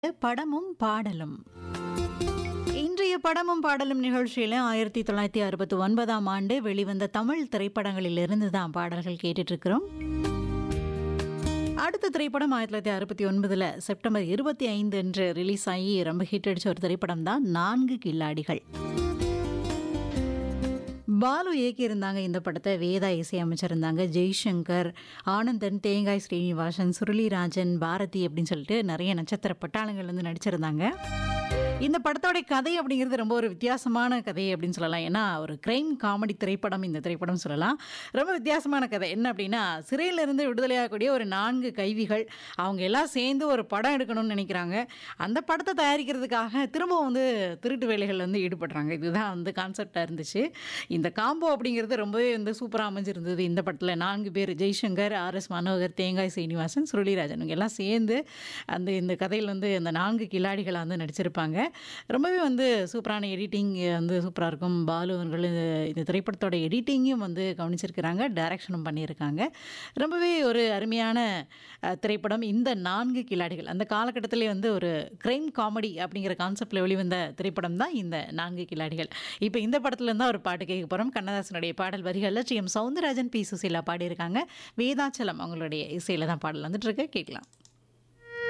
படமும் பாடலும். இன்றைய படமும் பாடலும் நிகழ்ச்சியில் 1969ஆம் ஆண்டு வெளிவந்த தமிழ் திரைப்படங்களிலிருந்து தான் பாடல்கள் கேட்டுட்டு இருக்கிறோம். அடுத்த திரைப்படம் 1969 செப்டம்பர் 25 அன்று ரிலீஸ் ஆகி ரொம்ப ஹிட் அடிச்ச ஒரு திரைப்படம் தான் 4 கில்லாடிகள். பாலு இயக்கியிருந்தாங்க இந்த படத்தை. வேதா இசையமைச்சிருந்தாங்க. ஜெய்சங்கர், ஆனந்தன், தேங்காய் ஸ்ரீனிவாசன், சுருளிராஜன், பாரதி அப்படின்னு சொல்லிட்டு நிறைய நட்சத்திர பட்டாளங்கள் வந்து நடிச்சிருந்தாங்க. இந்த படத்தோட கதை அப்படிங்கிறது ரொம்ப ஒரு வித்தியாசமான கதை அப்படின்னு சொல்லலாம். ஏன்னா ஒரு கிரைம் காமெடி திரைப்படம் இந்த திரைப்படம் சொல்லலாம். ரொம்ப வித்தியாசமான கதை. என்ன அப்படின்னா, சிறையிலிருந்து விடுதலையாகக்கூடிய ஒரு 4 கைதிகள் அவங்க எல்லாம் சேர்ந்து ஒரு படம் எடுக்கணும்னு நினைக்கிறாங்க. அந்த படத்தை தயாரிக்கிறதுக்காக திரும்பவும் வந்து திருட்டு வேலைகள் வந்து ஈடுபடுறாங்க. இதுதான் வந்து கான்செப்டாக இருந்துச்சு. இந்த காம்போ அப்படிங்கிறது ரொம்பவே வந்து சூப்பராக அமைஞ்சிருந்தது. இந்த படத்தில் 4 பேர், ஜெய்சங்கர், ஆர்எஸ் மனோகர், தேங்காய் சீனிவாசன், சுருளிராஜன் இவங்க எல்லாம் சேர்ந்து இந்த கதையில் வந்து அந்த 4 கில்லாடிகளை வந்து நடிச்சிருப்பாங்க. ரொம்பவே வந்து சூப்பரான எடிட்டிங் வந்து சூப்பராக இருக்கும். பாலு அவர்கள் இந்த திரைப்படத்தோட எடிட்டிங்கும் வந்து கவனிச்சிருக்கிறாங்க, டைரக்ஷனும் பண்ணியிருக்காங்க. ரொம்பவே ஒரு அருமையான திரைப்படம் இந்த 4 கில்லாடிகள். அந்த காலகட்டத்திலே வந்து ஒரு கிரைம் காமெடி அப்படிங்கிற கான்செப்டில் வெளிவந்த திரைப்படம் தான் இந்த 4 கில்லாடிகள். இப்போ இந்த படத்துலேருந்து தான் ஒரு பாட்டு கேட்க போகிறோம். கண்ணதாசனுடைய பாடல் வரிகளில் டி.எம். சௌந்தரராஜன், பி. சுசீலா பாடியிருக்காங்க. வேதாச்சலம் அவங்களுடைய இசையில் தான் பாடல் வந்துட்டு இருக்கு. கேட்கலாம்.